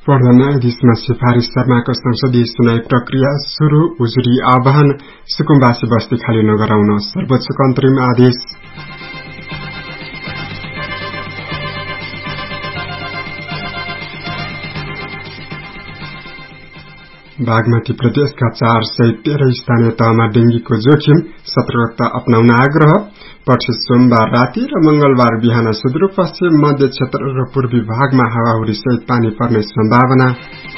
प्रधान न्यायाधीशमा सिफारिश शर्माको संसदीय सुनाई प्रक्रिया शुरू उजुरी आह्वान सुकुम्बासी बस्ती खाली नगराउन सर्वोच्चको अन्तरिम आदेश। बागमती प्रदेशका 413 स्थानीय तहमा डेंगीको जोखिम सतर्कता अपनाउन आग्रह। पछि सोमबार राति र मंगलबार बिहान सुदूरपश्चिम मध्य क्षेत्र र पूर्वी भागमा हावाहुरी सहित पानी पर्ने सम्भावना।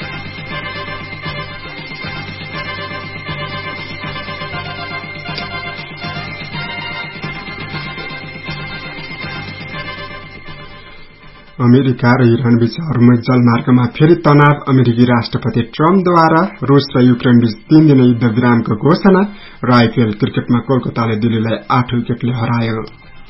अमेरिका र इरान बीच हर्मुज जलमार्गमा फेरि तनाव। अमेरिकी राष्ट्रपति ट्रम्पद्वारा रूस र युक्रेन बीच 3 दिने युद्ध विरामको घोषणा र आईपीएल क्रिकेटमा कोलकाताले दिल्लीलाई 8 विकेटले हरायो।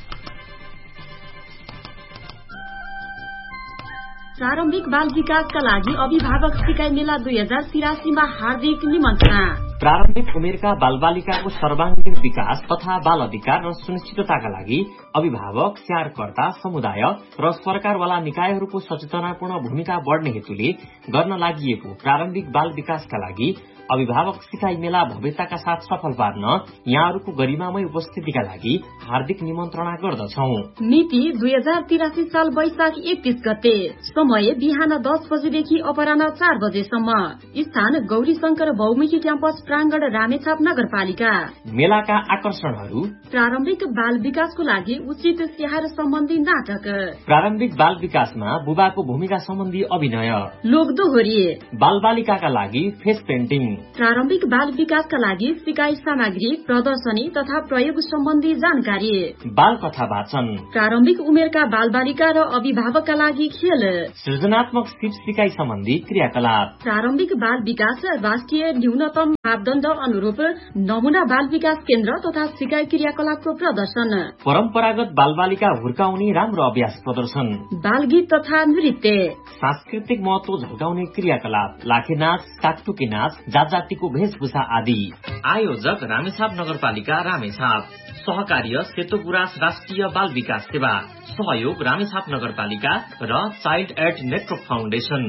प्रारम्भिक बाल विकासका लागि अभिभावक सिकाइ मेला 2083 मा हार्दिक निमन्त्रणा। प्रारम्भिक उमेरका बालबालिकाको सर्वाङ्गीण विकास तथा बाल अधिकार र सुनिश्चितताका लागि अभिभावक, स्याहारकर्ता, समुदाय र सरकारवाला निकायहरूको सचेतनापूर्ण भूमिका बढ़ने हेतुले गर्न लागि प्रारम्भिक बाल विकासका लागि अभिभावक सिकाइ मेला भव्यताका साथ सफल पार्न यहाँहरूको गरिमामय उपस्थितिका लागि हार्दिक निमन्त्रणा गर्दछौं। मिति 2083 साल वैशाख 31 गते। समय बिहान 10 बजेदेखि अपराह्न 4 बजेसम्म। स्थान गौरी शंकर बहुमुखी क्याम्पस प्रांगण रामेछाप नगरपालिका। मेलाका आकर्षणहरू प्रारम्भिक बाल विकासको लागि उचित स्याहार सम्बन्धी नाटक, प्रारम्भिक बाल विकासमा बुबाको भूमिका सम्बन्धी अभिनय, लोकदोहोरी, बाल बालिकाका लागि फेस पेन्टिङ, प्रारम्भिक बाल विकासका लागि सिकाइ सामग्री, प्रदर्शनी तथा प्रयोग सम्बन्धी जानकारी, बाल कथा वाचन, प्रारम्भिक उमेरका बाल बालिका र अभिभावकका लागि खेल, सृजनात्मक सिप सिकाइ सम्बन्धी क्रियाकलाप, प्रारम्भिक बाल विकास राष्ट्रिय न्यूनतम मापदण्ड अनुरूप नमूना बाल विकास केन्द्र तथा सिकाइ क्रियाकलापको प्रदर्शन, परम्परागत बाल बालिका हुर्काउने राम्रो अभ्यास प्रदर्शन, बाल गीत तथा नृत्य, सांस्कृतिक महत्व झल्काउने क्रियाकलाप, लाखे नाच, टाकटुकी नाच, जातिको वेशभूषा आदि। आयोजक रामेछाप नगरपालिका रामेछाप। सहकार्य सेतो गुराँस राष्ट्रिय बाल विकास सेवा। सहयोग रामेछाप नगरपालिका र चाइल्ड एड नेटवर्क फाउन्डेशन।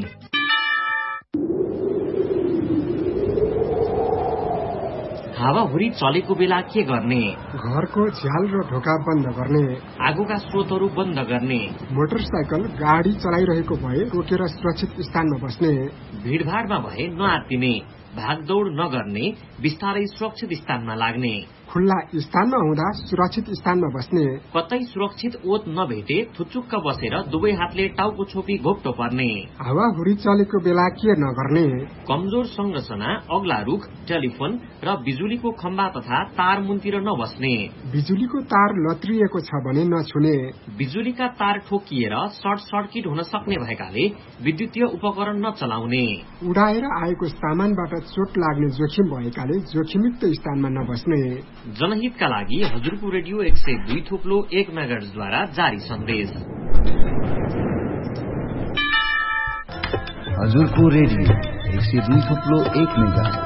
हावाहुरी चलेको बेला के गर्ने? घरको झ्याल र ढोका बन्द गर्ने, आगोका स्रोतहरू बन्द गर्ने, मोटरसाइकल गाडी चलाइरहेको भए रोकेर सुरक्षित स्थानमा बस्ने, भीड़भाड़मा भए नआत्तिने, भागदौड़ नगर्ने, बिस्तारै सुरक्षित स्थानमा लाग्ने, खुल्ला स्थानमा हुँदा सुरक्षित स्थानमा बस्ने, कतै सुरक्षित ओत नभेटे थुचुक्क बसेर दुवै हातले टाउको छोपी घोप्टो पर्ने, हावाहुरी चलेको बेला के नगर्ने, कमजोर संरचना, अग्ला रुख, टेलिफोन र बिजुलीको खम्बा तथा तार मुनतिर नबस्ने, बिजुलीको तार लत्रिएको छ भने नछुने, बिजुलीका तार ठोकिएर सर्ट सर्किट हुन सक्ने भएकाले विद्युतीय उपकरण नचलाउने, उडाएर आएको सामानबाट चोट लाग्ने जोखिम भएकाले जोखिमयुक्त स्थानमा नबस्ने। जनहितका लागि हजुरको रेडियो 102.1 मेगाहर्जद्वारा जारी सन्देश। हजुरको रेडियो 102.1 मेगाहर्ज।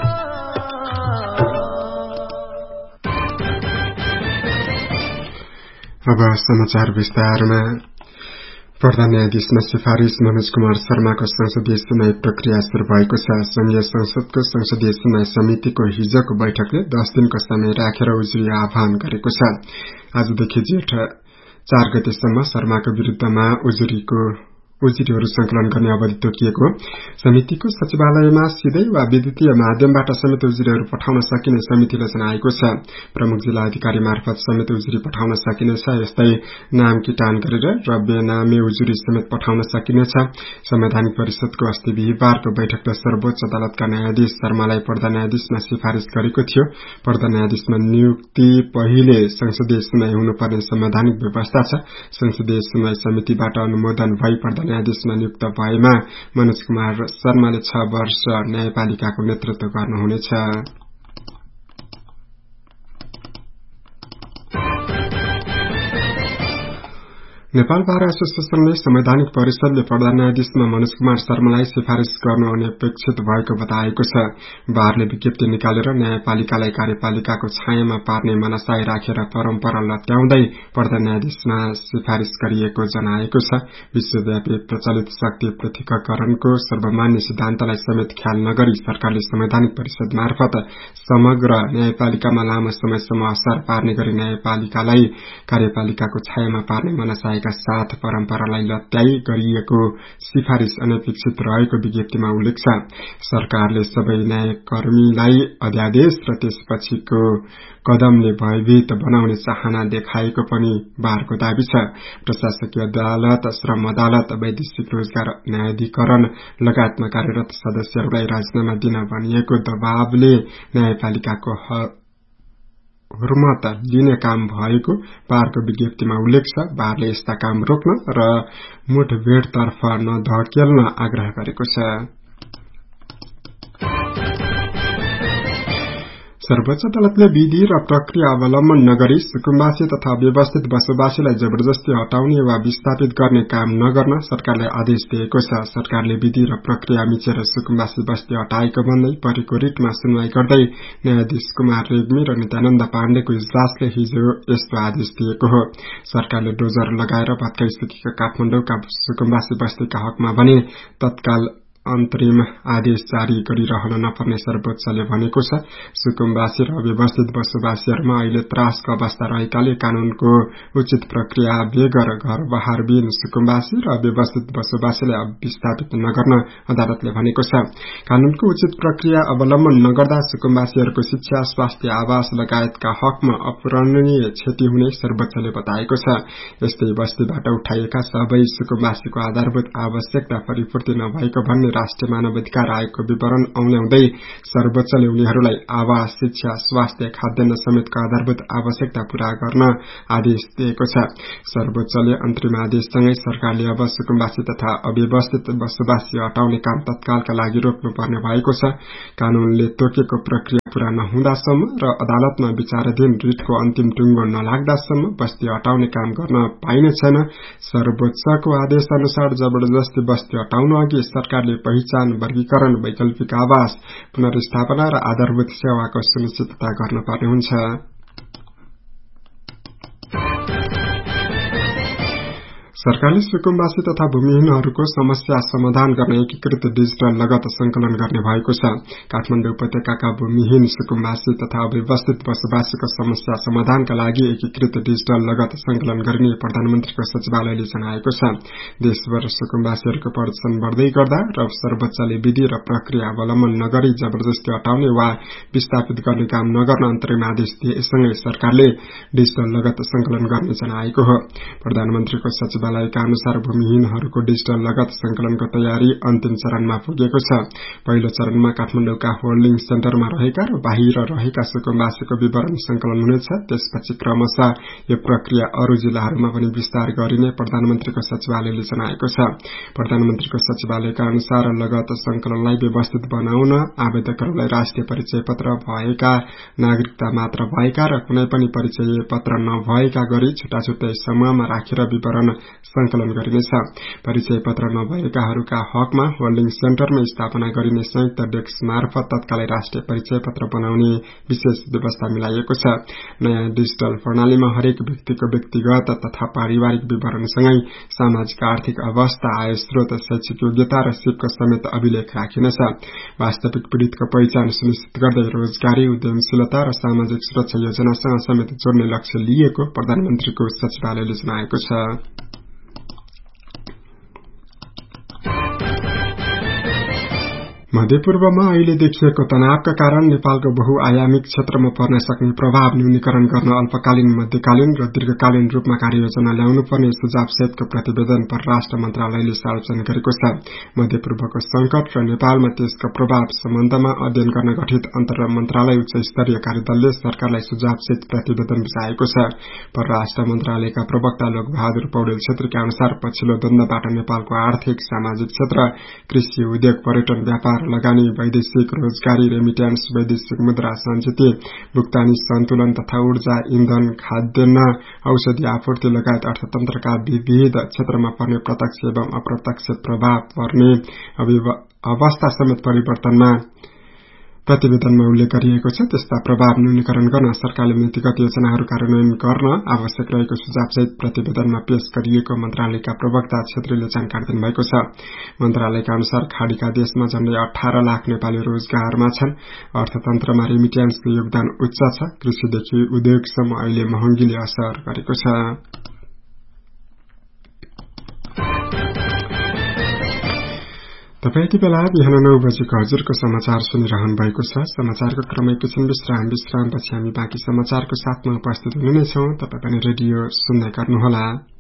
अब समाचार विस्तारमा। प्रधान न्यायाधीशमा सिफारिश मनोज कुमार शर्माको संसदीय सुनाई प्रक्रिया शुरू भएको छ। संघीय संसदको संसदीय सुनाई समितिको हिजोको बैठकले 10 दिनको समय राखेर उजुरी आह्वान गरेको छ। आजदेखि जेठ 4 गतेसम्म शर्माको विरूद्धमा उजुरीहरू संकलन गर्ने अवधि तोकिएको। समितिको सचिवालयमा सिधै वा विद्युतीय माध्यमबाट समेत उजुरीहरू पठाउन सकिने समितिले जनाएको छ। प्रमुख जिल्ला अधिकारी मार्फत समेत उजुरी पठाउन सकिनेछ। यस्तै नाम किटान गरेर र बेनामी उजुरी समेत पठाउन सकिनेछ। संवैधानिक परिषदको अस्ति बिहिबारको बैठकले सर्वोच्च अदालतका न्यायाधीश शर्मालाई प्रधान न्यायाधीशमा सिफारिश गरेको थियो। प्रधान न्यायाधीशमा नियुक्ति पहिले संसदीय सुनाई हुनुपर्ने संवैधानिक व्यवस्था छ। संसदीय सुनाई समितिबाट अनुमोदन भई प्रधान न्यायाधीशमा नियुक्त भएमा मनोज कुमार शर्माले 6 वर्ष न्यायपालिकाको नेतृत्व गर्नुहुनेछ। नेपाल बार एसोसिएसनले संवैधानिक परिषदले प्रधान न्यायाधीशमा मनोज कुमार शर्मालाई सिफारिश गर्नु अनपेक्षित भएको बताएको छ। बारले विज्ञप्ति निकालेर न्यायपालिकालाई कार्यपालिकाको छायामा पार्ने मनसाय राखेर परम्परा लत्याउँदै प्रधान न्यायाधीशमा सिफारिश गरिएको जनाएको छ। विश्वव्यापी प्रचलित शक्ति पृथककरणको सर्वमान्य सिद्धान्तलाई समेत ख्याल नगरी सरकारले संवैधानिक परिषद मार्फत समग्र न्यायपालिकामा लामो समयसम्म असर पार्ने गरी न्यायपालिकालाई कार्यपालिकाको छायामा पार्ने मनसायका साथ परम्परालाई लत्याई गरिएको सिफारिश अनपेक्षित रहेको विज्ञप्तिमा उल्लेख छ। सरकारले सबै न्यायकर्मीलाई अध्यादेश र त्यसपछिको कदमले भयभीत बनाउने चाहना देखाएको पनि बारको दावी छ। प्रशासकीय अदालत, श्रम अदालत, वैदेशिक रोजगार न्यायाधिकरण लगायतमा कार्यरत सदस्यहरूलाई राजीनामा दिन भनिएको दबावले न्यायपालिकाको हुर्मत लिने काम भएको बारको विज्ञप्तिमा उल्लेख छ। बारले यस्ता काम रोक्न र मुठभेडतर्फ नधकेल्न आग्रह गरेको छ। सर्वोच्च अदालतले विधि र प्रक्रिया अवलम्बन नगरी सुकुम्बासी तथा व्यवस्थित बसोबासीलाई जबरजस्ती हटाउने वा विस्थापित गर्ने काम नगर्न सरकारलाई आदेश दिएको छ। सरकारले विधि र प्रक्रिया मिचेर सुकुम्बासी बस्ती हटाएको भन्दै परेको रिटमा सुनवाई गर्दै न्यायाधीश कुमार रेग्मी र नित्यानन्द पाण्डेको इजलासले हिजो यस्तो आदेश दिएको हो। सरकारले डोजर लगाएर भत्काइसकेका काठमाडौँका सुकुम्बासी बस्तीका हकमा भने तत्काल अन्तरिम आदेश जारी गरिरहन नपर्ने सर्वोच्चले भनेको छ। सुकुम्बासी र अव्यवस्थित बसोबासीहरूमा अहिले त्रासको अवस्था रहेकाले कानूनको उचित प्रक्रिया बेगर घर बहारबिन सुकुम्बासी र अव्यवस्थित बसोबासीलाई विस्थापित नगर्न अदालतले भनेको छ। कानूनको उचित प्रक्रिया अवलम्बन नगर्दा सुकुम्बासीहरूको शिक्षा, स्वास्थ्य, आवास लगायतका हकमा अपूरणीय क्षति हुने सर्वोच्चले बताएको छ। यस्तै बस्तीबाट उठाइएका सबै सुकुम्बासीको आधारभूत आवश्यकता परिपूर्ति नभएको भन्ने राष्ट्रिय मानवाधिकार आयोगको विवरण औल्याउँदै सर्वोच्चले उनीहरूलाई आवास, शिक्षा, स्वास्थ्य, खाद्यान्न समेतको आधारभूत आवश्यकता पूरा गर्न आदेश दिएको छ। सर्वोच्चले अन्तरिम आदेशसँगै सरकारले अब सुकुम्बासी तथा अव्यवस्थित बसोबासी हटाउने काम तत्कालका लागि रोक्नुपर्ने भएको छ। कानूनले तोकेको प्रक्रिया पूरा नहुँदासम्म र अदालतमा विचाराधीन रिटको अन्तिम टुङ्गो नलाग्दासम्म बस्ती हटाउने काम गर्न पाइने छैन। सर्वोच्चको आदेश अनुसार जबरजस्ती बस्ती हटाउन अघि सरकारले पहिचान, वर्गीकरण, वैकल्पिक आवास, पुनर्स्थापना र आधारभूत सेवाको सुनिश्चितता गर्नुपर्ने हुन्छ। सरकारले सुकुम्बासी तथा भूमिहीनहरूको समस्या समाधान गर्न एकीकृत डिजिटल लगत संकलन गर्ने भएको छ। काठमाडौँ उपत्यकाका भूमिहीन, सुकुम्बासी तथा अव्यवस्थित बसोबासीको समस्या समाधानका लागि एकीकृत डिजिटल लगत संकलन गरिने प्रधानमन्त्रीको सचिवालयले जनाएको छ। देशभर सुकुम्बासीहरूको प्रदर्शन बढ्दै गर्दा र सर्वोच्चले विधि र प्रक्रिया अवलम्बन नगरी जबरजस्ती हटाउने वा विस्थापित गर्ने काम नगर्न अन्तरिम आदेश दिएसँगै सरकारले डिजिटल लगत संकलन गर्ने जनाएको हो। प्रधानमन्त्रीको सचिवालयका अनुसार भूमिहीनहरूको डिजिटल लगत संकलनको तयारी अन्तिम चरणमा पुगेको छ। पहिलो चरणमा काठमाडौँका होल्डिङ सेन्टरमा रहेका र बाहिर रहेका सुकुम्बासीको विवरण संकलन हुनेछ। त्यसपछि क्रमशः यो प्रक्रिया अरू जिल्लाहरूमा पनि विस्तार गरिने प्रधानमन्त्रीको सचिवालयले जनाएको छ। प्रधानमन्त्रीको सचिवालयका अनुसार लगत संकलनलाई व्यवस्थित बनाउन आवेदकहरूलाई राष्ट्रिय परिचय पत्र भएका, नागरिकता मात्र भएका र कुनै पनि परिचय पत्र नभएका गरी छुट्टा-छुट्टै समूहमा राखेर विवरण संकलन गरिनेछ। परिचय पत्र नभएकाहरूका हकमा होल्डिङ सेन्टरमा स्थापना गरिने संयुक्त डेस्क मार्फत तत्कालै राष्ट्रिय परिचय पत्र बनाउने विशेष व्यवस्था मिलाइएको छ। नयाँ डिजिटल प्रणालीमा हरेक व्यक्तिको व्यक्तिगत तथा पारिवारिक विवरणसँगै सामाजिक आर्थिक अवस्था, आय स्रोत, शैक्षिक योग्यता र सिपको समेत अभिलेख राखिनेछ। वास्तविक पीड़ितको पहिचान सुनिश्चित गर्दै रोजगारी, उद्यमशीलता र सामाजिक सुरक्षा योजनासँग समेत जोड्ने लक्ष्य लिएको प्रधानमन्त्रीको सचिवालयले जनाएको छ। मध्यपूर्वमा अहिले देखिएको तनावका कारण नेपालको बहुआयामिक क्षेत्रमा पर्न सक्ने प्रभाव न्यूनीकरण गर्न अल्पकालीन, मध्यकालीन र दीर्घकालीन रूपमा कार्ययोजना ल्याउनुपर्ने सुझाव सहितको प्रतिवेदन परराष्ट्र मन्त्रालयले सार्वजनिक गरेको छ। मध्यपूर्वको संकट र नेपालमा त्यसको प्रभाव सम्बन्धमा अध्ययन गर्न गठित अन्तर मन्त्रालय उच्च स्तरीय कार्यदलले सरकारलाई सुझाव सहित प्रतिवेदन बुझाएको छ। परराष्ट्र मन्त्रालयका प्रवक्ता लोकबहादुर पौडेल छेत्रीका अनुसार पछिल्लो द्वन्द्वबाट नेपालको आर्थिक, सामाजिक क्षेत्र, कृषि, उद्योग, पर्यटन, व्यापार व्यापार लगानी वैदेशिक रोजगारी रेमिट्यान्स वैदेशिक मुद्रा सञ्चित भुक्तानी सन्तुलन तथा ऊर्जा इन्धन खाद्यान्न औषधि आपूर्ति लगायत अर्थतन्त्रका विविध क्षेत्रमा पर्ने प्रत्यक्ष एवं अप्रत्यक्ष प्रभाव पर्ने अवस्था समेत परिवर्तनमा प्रतिवेदनमा उल्लेख गरिएको छ। त्यस्ता प्रभाव न्यूनीकरण गर्न सरकारले नीतिगत योजनाहरू कार्यान्वयन गर्न आवश्यक रहेको सुझावसहित प्रतिवेदनमा पेश गरिएको मन्त्रालयका प्रवक्ता छेत्रीले जानकारी दिनुभएको छ। मन्त्रालयका अनुसार खाडीका देशमा झण्डै 18 लाख नेपाली रोजगारमा छन्। अर्थतन्त्रमा रेमिट्यान्सको योगदान उच्च छ। कृषिदेखि उद्योगसम्म अहिले महँगीले असर गरेको छ। तपाईँ यति बेला बिहान 9 बजेको हजुरको समाचार सुनिरहनु भएको छ। समाचारको क्रम एकैछिन विश्रामपछि हामी बाँकी समाचारको साथमा उपस्थित हुने नै छौं। तपाईँ पनि रेडियो सुन्दै गर्नुहोला।